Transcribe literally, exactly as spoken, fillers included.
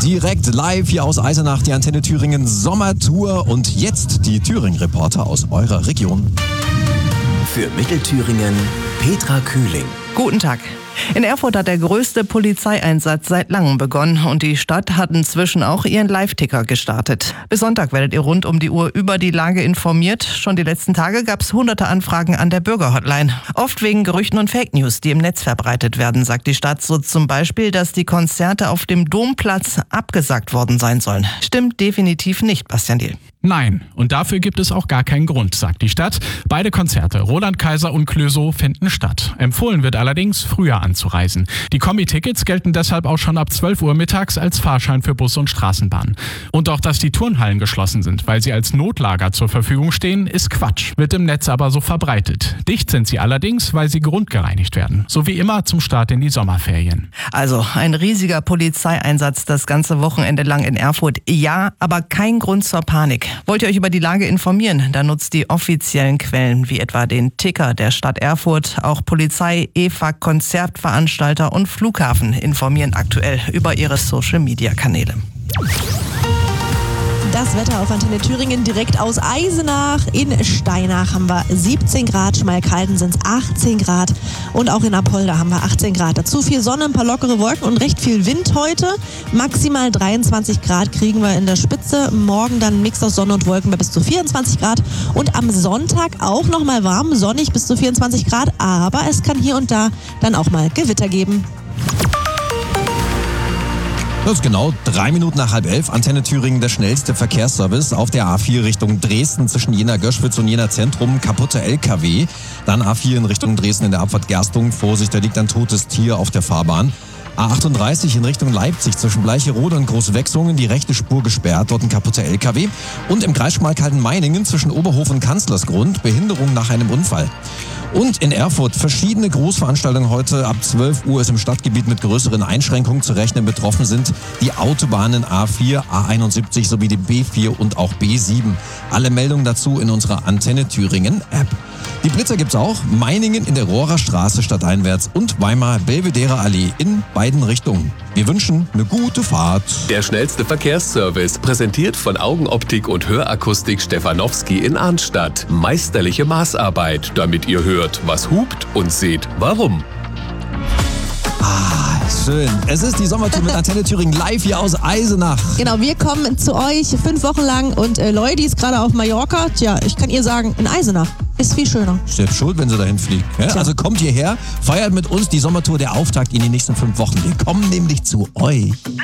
direkt live hier aus Eisenach, die Antenne Thüringen Sommertour und jetzt die Thüringen-Reporter aus eurer Region. Für Mittelthüringen Petra Kühling. Guten Tag. In Erfurt hat der größte Polizeieinsatz seit langem begonnen und die Stadt hat inzwischen auch ihren Live-Ticker gestartet. Bis Sonntag werdet ihr rund um die Uhr über die Lage informiert. Schon die letzten Tage gab es hunderte Anfragen an der Bürgerhotline. Oft wegen Gerüchten und Fake News, die im Netz verbreitet werden, sagt die Stadt. So zum Beispiel, dass die Konzerte auf dem Domplatz abgesagt worden sein sollen. Stimmt definitiv nicht, Bastian Diel. Nein, und dafür gibt es auch gar keinen Grund, sagt die Stadt. Beide Konzerte, Roland Kaiser und Clouseau, finden statt. Empfohlen wird allerdings, früher anzureisen. Die Kombi-Tickets gelten deshalb auch schon ab zwölf Uhr mittags als Fahrschein für Bus und Straßenbahn. Und auch, dass die Turnhallen geschlossen sind, weil sie als Notlager zur Verfügung stehen, ist Quatsch, wird im Netz aber so verbreitet. Dicht sind sie allerdings, weil sie grundgereinigt werden. So wie immer zum Start in die Sommerferien. Also ein riesiger Polizeieinsatz das ganze Wochenende lang in Erfurt. Ja, aber kein Grund zur Panik. Wollt ihr euch über die Lage informieren? Dann nutzt die offiziellen Quellen, wie etwa den Ticker der Stadt Erfurt. Auch Polizei, E F A G, Konzertveranstalter und Flughafen informieren aktuell über ihre Social-Media-Kanäle. Das Wetter auf Antenne Thüringen direkt aus Eisenach. In Steinach haben wir siebzehn Grad, Schmalkalden sind es achtzehn Grad und auch in Apolda haben wir achtzehn Grad. Dazu viel Sonne, ein paar lockere Wolken und recht viel Wind heute. Maximal dreiundzwanzig Grad kriegen wir in der Spitze. Morgen dann ein Mix aus Sonne und Wolken bei bis zu vierundzwanzig Grad. Und am Sonntag auch nochmal warm, sonnig bis zu vierundzwanzig Grad. Aber es kann hier und da dann auch mal Gewitter geben. Das ist genau drei Minuten nach halb elf. Antenne Thüringen, der schnellste Verkehrsservice auf der A vier Richtung Dresden zwischen Jena-Göschwitz und Jena-Zentrum. Kaputte L K W. Dann A vier in Richtung Dresden in der Abfahrt Gerstung. Vorsicht, da liegt ein totes Tier auf der Fahrbahn. A achtunddreißig in Richtung Leipzig zwischen Bleicherode und Großwechsungen, die rechte Spur gesperrt, dort ein kaputter L K W. Und im Kreis Schmalkalden-Meiningen zwischen Oberhof und Kanzlersgrund, Behinderung nach einem Unfall. Und in Erfurt verschiedene Großveranstaltungen heute. Ab zwölf Uhr ist im Stadtgebiet mit größeren Einschränkungen zu rechnen. Betroffen sind die Autobahnen A vier, A einundsiebzig sowie die B vier und auch B sieben. Alle Meldungen dazu in unserer Antenne Thüringen App. Die Blitzer gibt's auch. Meiningen in der Rohrer Straße stadteinwärts und Weimar Belvedere Allee in beiden Richtungen. Wir wünschen eine gute Fahrt. Der schnellste Verkehrsservice, präsentiert von Augenoptik und Hörakustik Stefanowski in Arnstadt. Meisterliche Maßarbeit, damit ihr hört, was hupt und seht, warum. Ah, schön. Es ist die Sommertour mit Antenne Thüringen live hier aus Eisenach. Genau, wir kommen zu euch fünf Wochen lang und äh, Leute, die ist gerade auf Mallorca, tja, ich kann ihr sagen, in Eisenach ist viel schöner. Selbst schuld, wenn sie dahin fliegt. Ja? Also kommt hierher, feiert mit uns die Sommertour, der Auftakt in die nächsten fünf Wochen. Wir kommen nämlich zu euch.